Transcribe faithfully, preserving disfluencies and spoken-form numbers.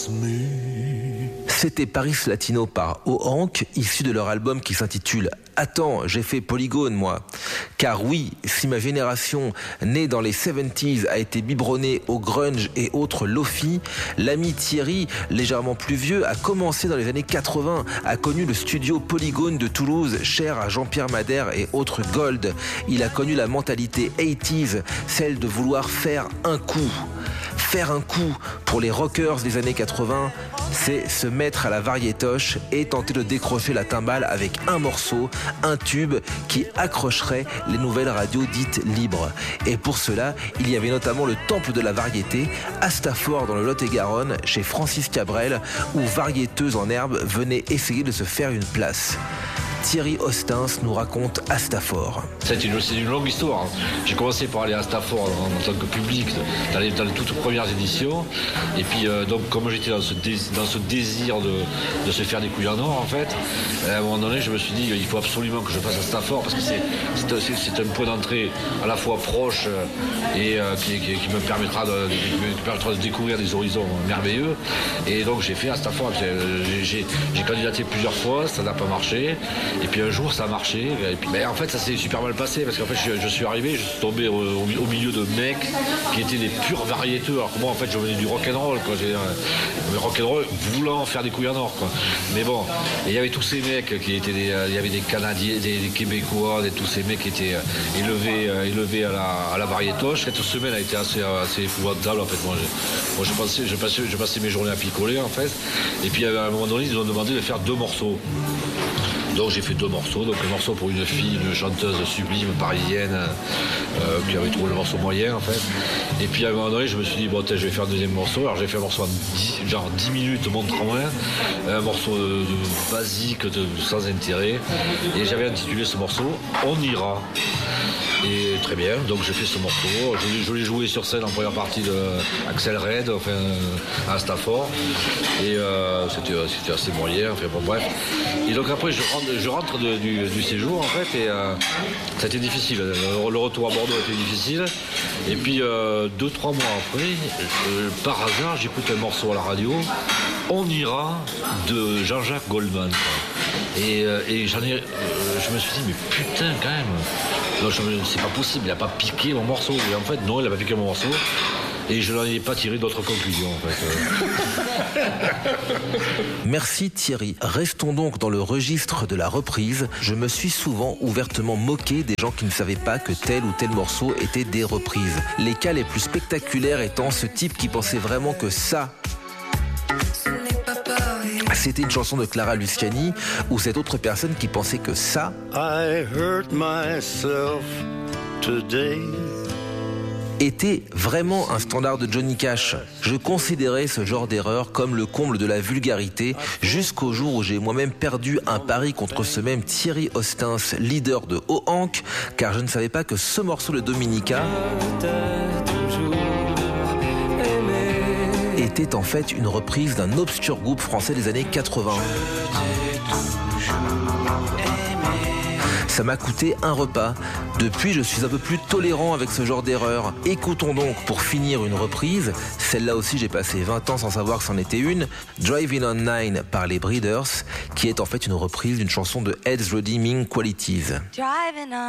lost me. C'était Paris Latino par Ohank, issu de leur album qui s'intitule « Attends, j'ai fait Polygone, moi ». Car oui, si ma génération, née dans les soixante-dix, a été biberonnée au grunge et autres lofi, l'ami Thierry, légèrement plus vieux, a commencé dans les années quatre-vingts, a connu le studio Polygone de Toulouse, cher à Jean-Pierre Madère et autres Gold. Il a connu la mentalité quatre-vingt-dix, celle de vouloir faire un coup. Faire un coup pour les rockers des années quatre-vingts, c'est se mettre à la variétoche et tenter de décrocher la timbale avec un morceau, un tube qui accrocherait les nouvelles radios dites libres. Et pour cela, il y avait notamment le temple de la variété, à Stafford dans le Lot-et-Garonne, chez Francis Cabrel, où variéteuses en herbe venaient essayer de se faire une place. Thierry Ostens nous raconte à Stafford. C'est une, c'est une longue histoire. J'ai commencé par aller à Stafford en, en tant que public dans les, dans les toutes premières éditions. Et puis, euh, donc, comme j'étais dans ce, dé, dans ce désir de, de se faire des couilles en or, en fait, à un moment donné, je me suis dit il faut absolument que je fasse à Stafford parce que c'est, c'est, c'est un point d'entrée à la fois proche et euh, qui, qui, qui, me permettra de, qui me permettra de découvrir des horizons merveilleux. Et donc, j'ai fait à Stafford. J'ai, j'ai, j'ai candidaté plusieurs fois, ça n'a pas marché. Et puis un jour ça a marché et puis ben, en fait ça s'est super mal passé parce qu'en fait je, je suis arrivé, je suis tombé au, au milieu de mecs qui étaient des purs variéteux alors que moi en fait je venais du rock'n'roll quoi, j'ai euh, rock'n'roll voulant faire des couilles en or quoi. Mais bon, il y avait tous ces mecs qui étaient des, il y avait des Canadiens, des, des Québécois, des, tous ces mecs qui étaient euh, élevés, euh, élevés à la, à la variétoche. Cette semaine a été assez, assez épouvantable en fait. Moi, je, moi je, passais, je, passais, je passais mes journées à picoler en fait et puis à un moment donné ils ont demandé de faire deux morceaux. Donc j'ai fait deux morceaux, donc un morceau pour une fille, une chanteuse sublime parisienne euh, qui avait trouvé le morceau moyen en fait. Et puis à un moment donné je me suis dit bon je vais faire un deuxième morceau, alors j'ai fait un morceau en dix, genre dix minutes montre en main, un morceau de, de basique, de, sans intérêt, et j'avais intitulé ce morceau On ira. Et très bien, donc j'ai fait ce morceau, je, je l'ai joué sur scène en première partie de Axel Red, enfin à Stafford, et euh, c'était, c'était assez moyen, enfin bon bref. Et donc après je rentre, je rentre de, du, du séjour en fait, et euh, ça a été difficile, le, le retour à Bordeaux a été difficile, et puis euh, deux, trois mois après, euh, par hasard j'écoute un morceau à la radio, On ira de Jean-Jacques Goldman. Et, euh, et j'en ai, euh, je me suis dit mais putain quand même. Non, je, c'est pas possible, il n'a pas piqué mon morceau. Et en fait, non, il n'a pas piqué mon morceau. Et je n'en ai pas tiré d'autres conclusions, en fait. Merci Thierry. Restons donc dans le registre de la reprise. Je me suis souvent ouvertement moqué des gens qui ne savaient pas que tel ou tel morceau était des reprises. Les cas les plus spectaculaires étant ce type qui pensait vraiment que ça... c'était une chanson de Clara Luciani, ou cette autre personne qui pensait que ça I hurt myself today était vraiment un standard de Johnny Cash. Je considérais ce genre d'erreur comme le comble de la vulgarité, jusqu'au jour où j'ai moi-même perdu un pari contre ce même Thierry Ostens, leader de Ohank, car je ne savais pas que ce morceau de Dominica était en fait une reprise d'un obscur groupe français des années quatre-vingts. Ça m'a coûté un repas. Depuis, je suis un peu plus tolérant avec ce genre d'erreur. Écoutons donc, pour finir, une reprise. Celle-là aussi, j'ai passé vingt ans sans savoir que c'en était une. Driving on Nine par les Breeders, qui est en fait une reprise d'une chanson de Head's Redeeming Qualities. Driving on